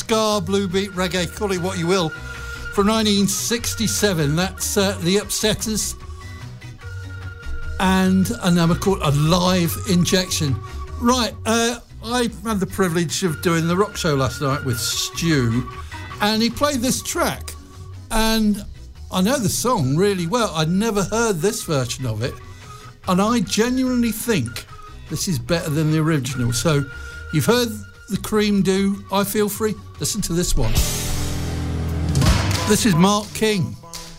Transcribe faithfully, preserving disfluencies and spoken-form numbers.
ska, blue beat, reggae, call it what you will, from nineteen sixty-seven. That's uh, The Upsetters, and a number called A Live Injection. Right, uh, I had the privilege of doing the rock show last night with Stu, and he played this track, and I know the song really well. I'd never heard this version of it, and I genuinely think this is better than the original. So you've heard the Cream do I Feel Free? Listen to this one. This is Mark King.